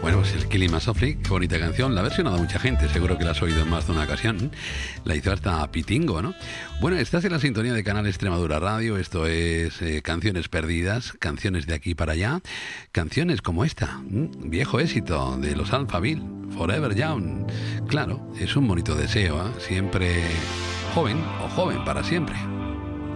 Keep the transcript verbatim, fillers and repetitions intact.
Bueno, pues el Killing Me Softly, qué bonita canción. La ha versionado mucha gente, seguro que la has oído en más de una ocasión. La hizo hasta Pitingo, ¿no? Bueno, estás en la sintonía de Canal Extremadura Radio. Esto es eh, Canciones Perdidas, canciones de aquí para allá. Canciones como esta, ¿m? Viejo éxito de los Alphaville, Forever Young. Claro, es un bonito deseo, ¿eh? Siempre joven o joven para siempre.